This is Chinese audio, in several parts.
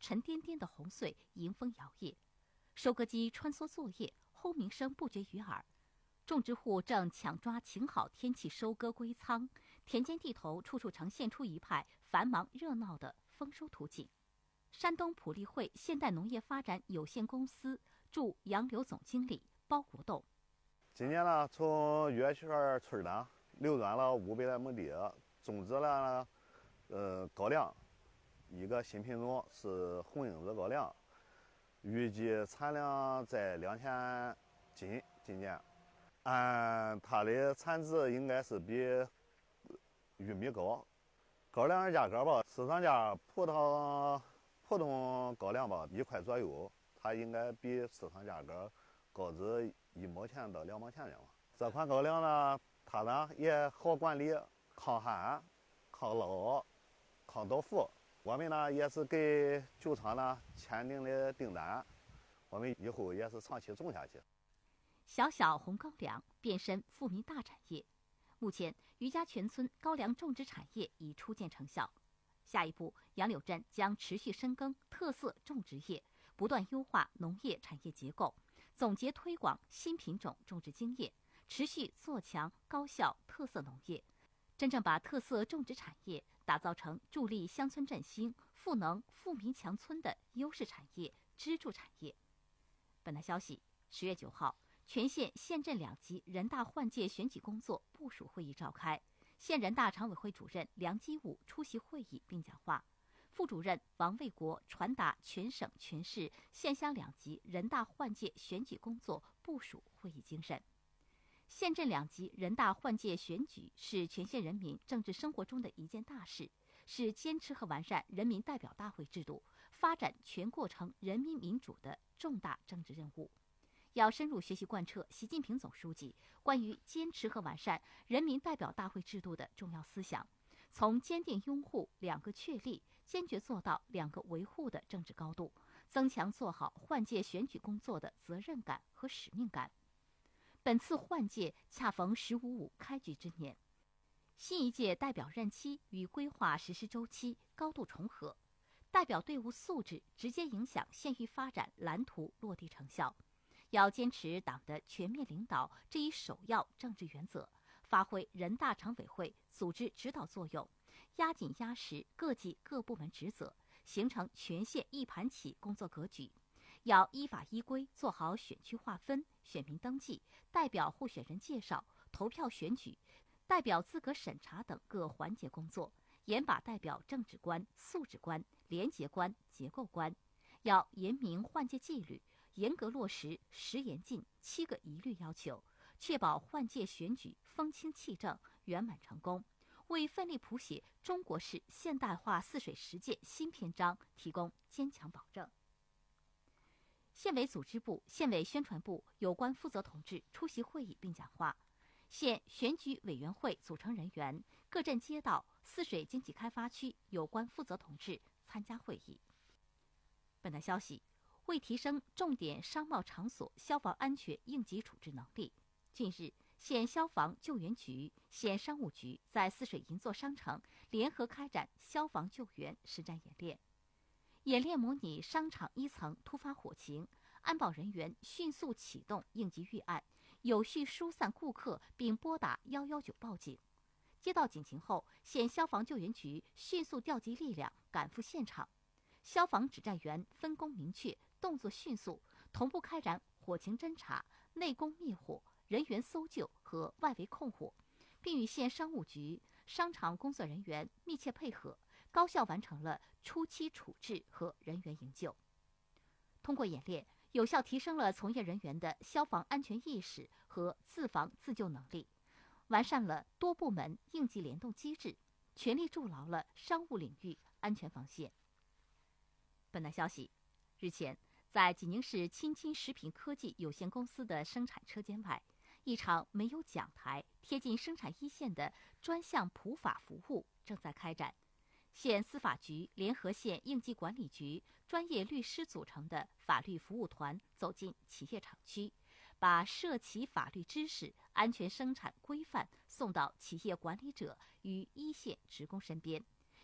沉甸甸的红穗迎风摇曳，收割机穿梭作业，轰鸣声不绝于耳。种植户正抢抓晴好天气收割归仓，田间地头处处呈现出一派繁忙热闹的丰收图景。山东普利汇现代农业发展有限公司驻杨柳总经理包国栋： 今年呢，从月圈村呢流转了500来亩地，种植了高粱，一个新品种是红缨子高粱，预计产量在2000斤，今年。按它的产值应该是比玉米高。高粱的价格吧，市场价普通高粱吧1块左右，它应该比市场价格高至1毛钱到2毛钱的嘛。这款高粱呢，它呢也好管理，抗旱、抗涝、抗倒伏。我们呢也是给酒厂呢签订的订单，我们以后也是长期种下去。 小小红高粱变身富民大产业，目前余家全村高粱种植产业已初见成效。下一步，杨柳镇将持续深耕特色种植业，不断优化农业产业结构，总结推广新品种种植经验，持续做强高效特色农业，真正把特色种植产业打造成助力乡村振兴、赋能富民强村的优势产业、支柱产业。本台消息，10月9号。全县县镇2级人大换届选举工作部署会议召开，县人大常委会主任梁基武出席会议并讲话，副主任王卫国传达全省全市县乡2级人大换届选举工作部署会议精神。县镇2级人大换届选举是全县人民政治生活中的一件大事，是坚持和完善人民代表大会制度、发展全过程人民民主的重大政治任务。要深入学习贯彻习近平总书记关于坚持和完善人民代表大会制度的重要思想，从坚定拥护2个确立，坚决做到2个维护的政治高度，增强做好换届选举工作的责任感和使命感。本次换届恰逢“15.5”开局之年，新一届代表任期与规划实施周期高度重合，代表队伍素质直接影响县域发展蓝图落地成效。要坚持党的全面领导这一首要政治原则，发挥人大常委会组织指导作用，压紧压实各级各部门职责，形成全县一盘棋工作格局。要依法依规做好选区划分、选民登记、代表候选人介绍、投票选举、代表资格审查等各环节工作，严把代表政治观、素质观、廉洁观、结构观。要严明换届纪律，严格落实10严禁、7个一律要求，确保换届选举风清气正、圆满成功，为奋力谱写中国式现代化泗水实践新篇章提供坚强保证。县委组织部、县委宣传部有关负责同志出席会议并讲话，县选举委员会组成人员、各镇街道、泗水经济开发区有关负责同志参加会议。本台消息，为提升重点商贸场所消防安全应急处置能力，近日，县消防救援局、县商务局在泗水银座商城联合开展消防救援实战演练。演练模拟商场1层突发火情，安保人员迅速启动应急预案，有序疏散顾客并拨打119报警。接到警情后，县消防救援局迅速调集力量赶赴现场。消防指战员分工明确，动作迅速，同步开展火情侦查、内攻灭火、人员搜救和外围控火，并与县商务局、商场工作人员密切配合，高效完成了初期处置和人员营救。通过演练，有效提升了从业人员的消防安全意识和自防自救能力，完善了多部门应急联动机制，全力筑牢了商务领域安全防线。本台消息，日前，在济宁市青青食品科技有限公司的生产车间外，一场没有讲台、贴近生产一线的专项普法服务正在开展。县司法局联合县应急管理局专业律师组成的法律服务团走进企业厂区，把涉企法律知识、安全生产规范送到企业管理者与一线职工身边，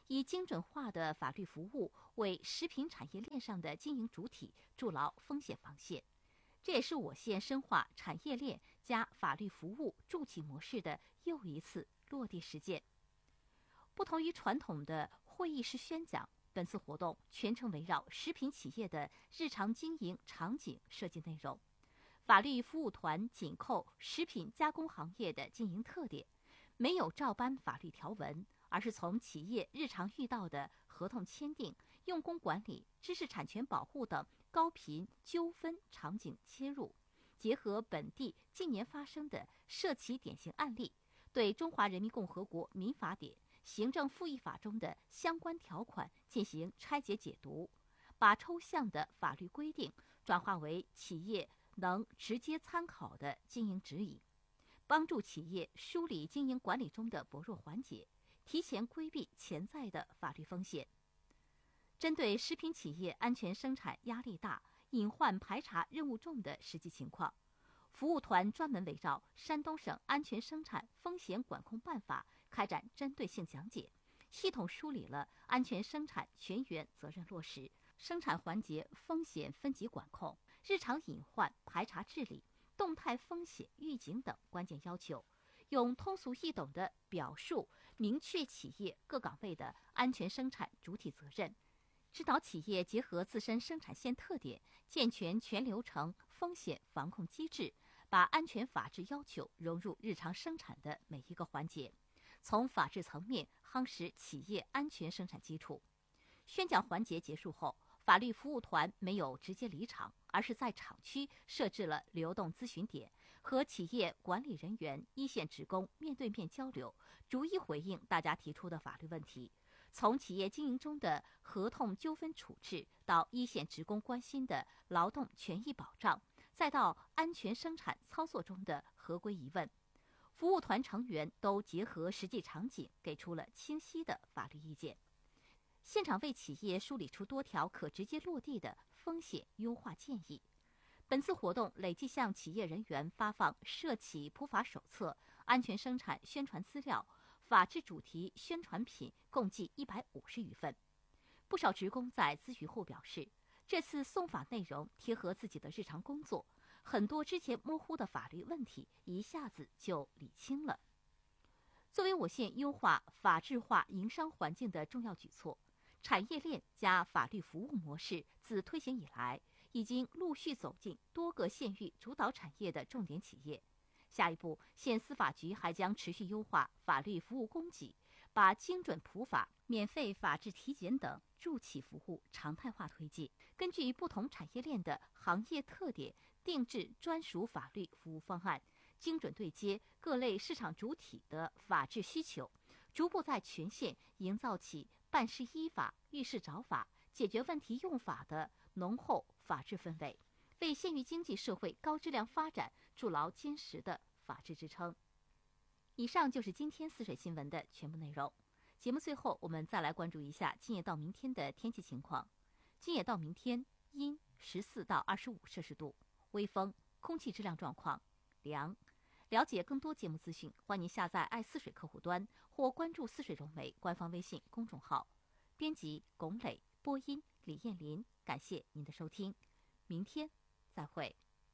以精准化的法律服务为食品产业链上的经营主体筑牢风险防线。这也是我县深化产业链加法律服务助企模式的又一次落地实践。不同于传统的会议式宣讲，本次活动全程围绕食品企业的日常经营场景设计内容。法律服务团紧扣食品加工行业的经营特点，没有照搬法律条文，而是从企业日常遇到的合同签订、用工管理、知识产权保护等高频纠纷场景切入，结合本地近年发生的涉企典型案例，对《中华人民共和国民法典》、行政复议法中的相关条款进行拆解解读，把抽象的法律规定转化为企业能直接参考的经营指引，帮助企业梳理经营管理中的薄弱环节，提前规避潜在的法律风险。针对食品企业安全生产压力大、隐患排查任务重的实际情况，服务团专门围绕山东省安全生产风险管控办法开展针对性讲解，系统梳理了安全生产全员责任落实、生产环节风险分级管控、日常隐患排查治理、动态风险预警等关键要求，用通俗易懂的表述明确企业各岗位的安全生产主体责任，指导企业结合自身生产线特点，健全全流程风险防控机制，把安全法治要求融入日常生产的每一个环节，从法治层面夯实企业安全生产基础。宣讲环节结束后，法律服务团没有直接离场，而是在厂区设置了流动咨询点，和企业管理人员、一线职工面对面交流，逐一回应大家提出的法律问题。从企业经营中的合同纠纷处置，到一线职工关心的劳动权益保障，再到安全生产操作中的合规疑问，服务团成员都结合实际场景，给出了清晰的法律意见。现场为企业梳理出多条可直接落地的风险优化建议。本次活动累计向企业人员发放涉企普法手册、安全生产宣传资料、法治主题宣传品共计150余份。不少职工在咨询后表示，这次送法内容贴合自己的日常工作，很多之前模糊的法律问题一下子就理清了。作为我县优化法治化营商环境的重要举措，产业链加法律服务模式自推行以来，已经陆续走进多个县域主导产业的重点企业。下一步，县司法局还将持续优化法律服务供给，把精准普法、免费法治体检等助企服务常态化推进，根据不同产业链的行业特点，定制专属法律服务方案，精准对接各类市场主体的法治需求，逐步在全县营造起办事依法、遇事找法、解决问题用法的浓厚法治氛围，为县域经济社会高质量发展筑牢坚实的法治支撑。以上就是今天泗水新闻的全部内容。节目最后，我们再来关注一下今夜到明天的天气情况。今夜到明天阴14到25摄氏度，微风，空气质量状况良。了解更多节目资讯，欢迎下载爱泗水客户端或关注泗水融媒官方微信公众号。编辑龚磊，播音李艳林，感谢您的收听，明天再会。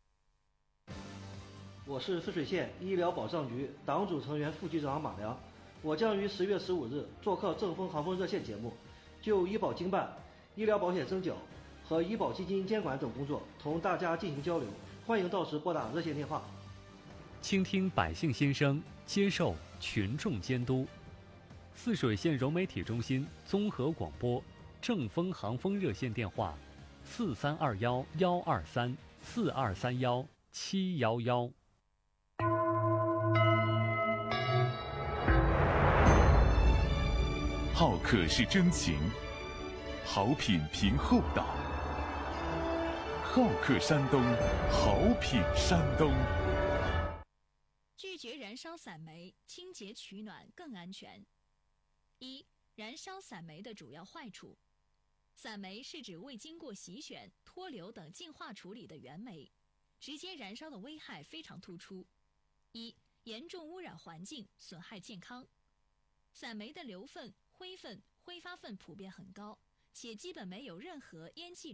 我是泗水县医疗保障局党组成员副局长马良，我将于10月15日做客正风航风热线节目，就医保经办、医疗保险征缴和医保基金监管等工作同大家进行交流，欢迎到时拨打热线电话。 倾听百姓心声，接受群众监督。泗水县融媒体中心综合广播正风航风热线电话：4321-123，4231-711。 好客是真情，好品凭厚道。好客山东，好品山东。 拒绝燃烧散煤，清洁取暖更安全。1. 燃烧散煤的主要坏处。散煤是指未经过洗选、脱硫等净化处理的原煤，直接燃烧的危害非常突出。1. 严重污染环境，损害健康。散煤的硫分、灰分、 挥发分普遍很高，且基本没有任何烟气